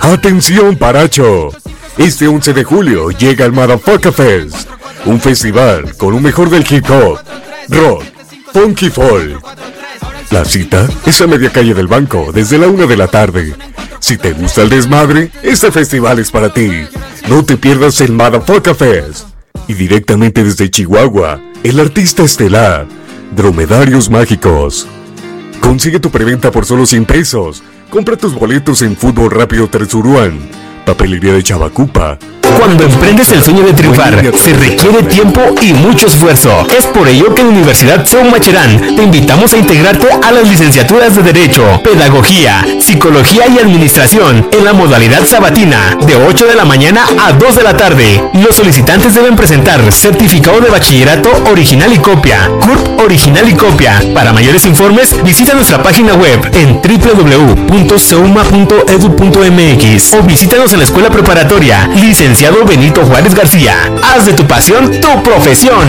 Atención Paracho, este 11 de julio llega el Motherfucker Fest, un festival con lo mejor del hip hop, rock, funky folk. La cita es a media calle del Banco desde la 1 de la tarde. Si te gusta el desmadre, este festival es para ti. No te pierdas el Motherfucker Fest. Y directamente desde Chihuahua, el artista estelar, Dromedarios Mágicos. Consigue tu preventa por solo 100 pesos. Compra tus boletos en Fútbol Rápido Tresuruán, Papelería de Chavacupa. Cuando emprendes el sueño de triunfar, se requiere tiempo y mucho esfuerzo. Es por ello que en Universidad CEU Macherán te invitamos a integrarte a las licenciaturas de Derecho, Pedagogía, Psicología y Administración en la modalidad sabatina, de 8 de la mañana a 2 de la tarde. Los solicitantes deben presentar certificado de bachillerato original y copia, CURP original y copia. Para mayores informes, visita nuestra página web en www.seuma.edu.mx o visítanos en la escuela preparatoria, licenciado Benito Juárez García. Haz de tu pasión tu profesión.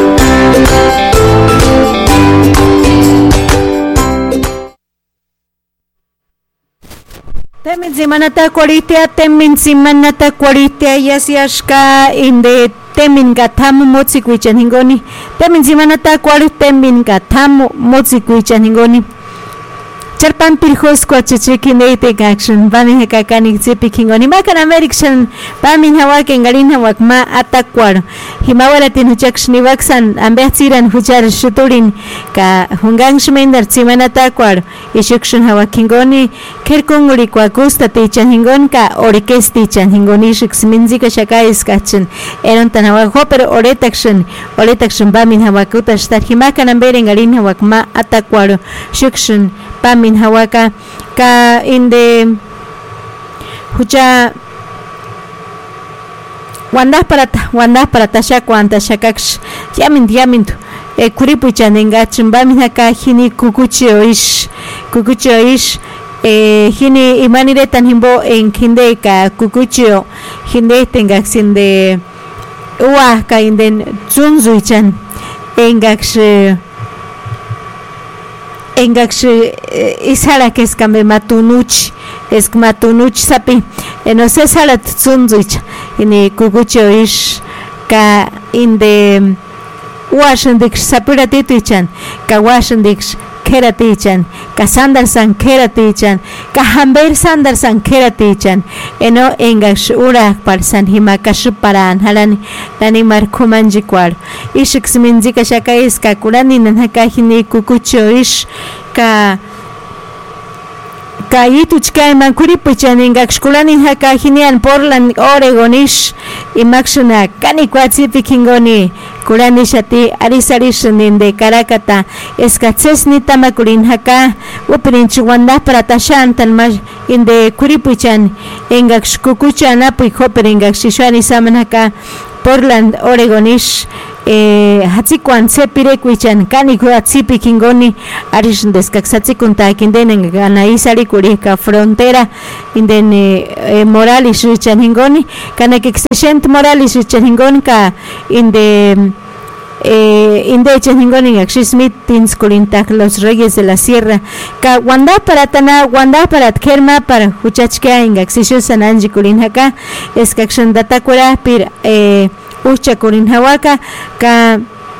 Temin simanata kwaritia yasiashka inde temin gatamu motsikuichan hingoni. Temin simanata kwari temin gatamu motsikuichan hingoni. Charpan pirjos cuachichikin de action, Bamin Hekakani Zipikingoni, Makan American, Bamin Hawak and Galina Wakma Atakwar, Himawaratin Huchakshni Waxan, and Betsiran Huchar Shuturin, Ka Hunganshmender Tsimanatakwar, Ishukshun Hawakingoni, Kerkunguri Kwakusta Tichan Hingonka, Orikes Tichan Hingonishix Minzika Shakais Kachin, Erontan Hawakoper, Oretaction, Bamin Hawakuta, Himakan and Bering Galina Wakma Atakwar, Shukshun. Pamin hawaka ka inde hucha wandas para tasha kwanta shakaksh yamin kuripu chanengachim bamin haka hini kukuchio ish hini imanire tan himbo en hinde ka kukuchio hinde tengaxin de uah ka inden zunzuichan engaksh isara que es cambe matunuch sapi no sé sala tsunzuich ni kukucho ish ka inde washandik sapiratichan ka washandik keratichan ka sandarsan keratichan ka hamber sandarsan keratichan eno engash ura parsan himakash paran halani nani markumanji kwar ishix minzika shaka is ka kurani nanaka hini kukucho ish ka ituchka mankuripuchan ingakshkulani haka hinian Portland Oregonish imakshuna kani kwatzipi kingoni kurani shati arisarishnin de Karakata eskatsesni tamakurin haka uprinch wanda para tashan talmaj inde kuripuchan ingakshkukuchan apuy hoper ingakshishwani samanaka Portland Oregonish hatzikuan sepirekuichan kaniku atzipi kingoni arish deskaksatzikunta kinden ganaisari kurika frontera inden Morales richan hingoni kanakexent Morales richan hingoni ka inde chengoni akshimit tins kulintak los Reyes de la Sierra ka wanda para kerma para huchachka ingaxisho sananji kulinhaka eskakshan datakura pir ucha kurin hawaka ka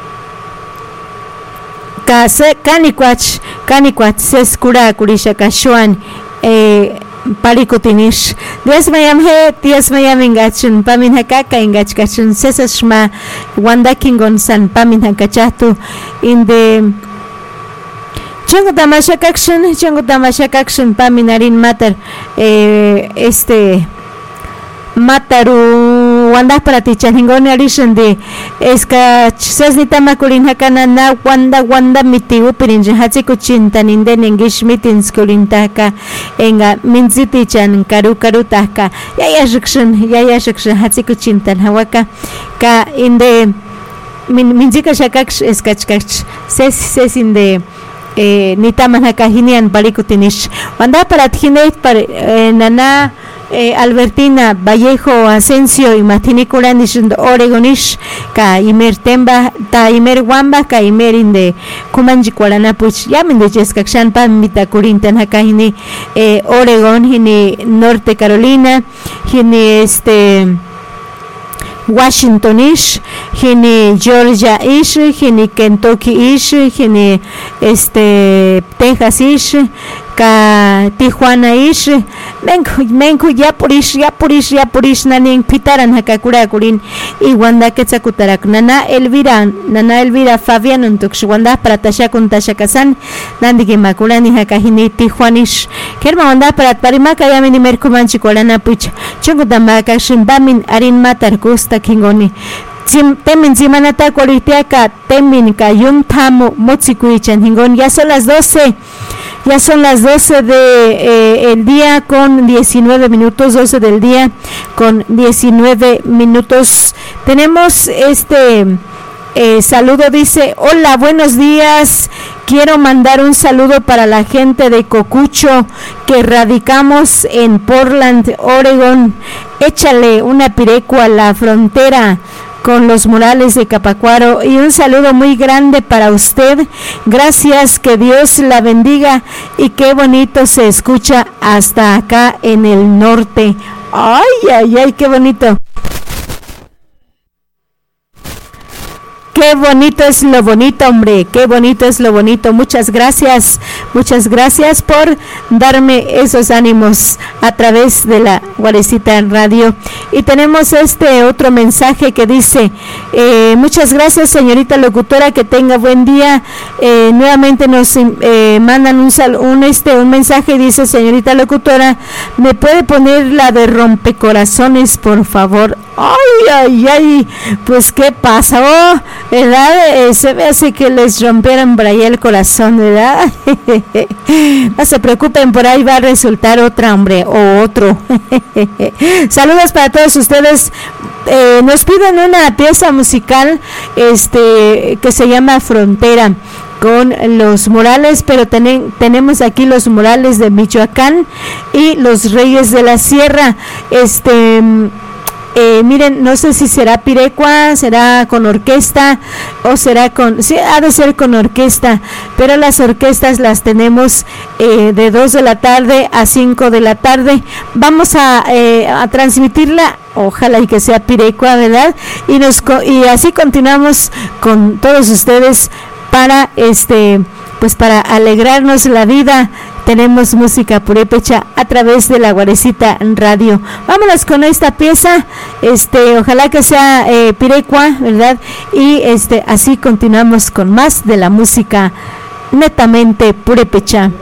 se kanikwach ses kura kurisha kashuan palikutinish dias mayam ingachun pamin hakaka ingachkachun sesashma wanda kingon san pamin hakachatu inde chango tamashakakshin paminarin matar mataru wanda para tichan hingoni arishan de eska sesnita makulin hakana na wanda miti upirin hatsiku chintan inden engish mitins kulintaka enga minzitichan karutaka yaya shikshin hatsiku chintan hawaka ka inde minzika shakaksh eskachkach ses inde nitaman haka hinian palikutinish wanda para thineit par nana Albertina Vallejo Asensio y Matini Kuranish Oregonish ka imer temba ta imer wamba ka imer inde kumanji kuarana puch yamin de jeskakshan pan mita kurintan hakahini Oregon hini Norte Carolina hini Washington-ish, hini Georgia-ish, hini Kentucky-ish, hini Texas-ish, ka Tijuana-ish, menku yapurish nanin pitaran hakakura kurin y wanda quetzakutarak nana Elvira Fabián untuksh wanda para tasha kun tasha kasan nandigi makurani hakahini Tijuanish kerma wanda para parimaka yamini merkumanchi kolana puch chungutamaka shimbamin arin matar gusta kingoni temin zimanata koritiaka temin kayun tamo motsikuichan hingon ya son las 12 el día con 19 minutos, 12 del día con 19 minutos. Tenemos saludo, dice, hola, buenos días. Quiero mandar un saludo para la gente de Cocucho que radicamos en Portland, Oregon. Échale una pirecua a la frontera con los murales de Capacuaro y un saludo muy grande para usted. Gracias, que Dios la bendiga y qué bonito se escucha hasta acá en el norte. Ay, qué bonito. Qué bonito es lo bonito, hombre, qué bonito es lo bonito. Muchas gracias por darme esos ánimos a través de la Guarecita en Radio. Y tenemos otro mensaje que dice, muchas gracias, señorita locutora, que tenga buen día. Nuevamente nos mandan un mensaje y dice, señorita locutora, ¿me puede poner la de Rompecorazones, por favor? Ay, pues qué pasó, ¿verdad? Se ve así que les rompieron por ahí el corazón, ¿verdad? No se preocupen, por ahí va a resultar otra, hombre, o otro. Saludos para todos ustedes. Nos piden una pieza musical que se llama Frontera, con los murales, pero tenemos aquí los murales de Michoacán y los Reyes de la Sierra. Miren, no sé si será pirecua, será con orquesta o será sí, ha de ser con orquesta, pero las orquestas las tenemos de 2 de la tarde a 5 de la tarde. Vamos a transmitirla, ojalá y que sea pirecua, ¿verdad? Y así continuamos con todos ustedes para pues para alegrarnos la vida. Tenemos música purépecha a través de la Guarecita Radio. Vámonos con esta pieza, ojalá que sea pirecua, ¿verdad? Y así continuamos con más de la música netamente purépecha.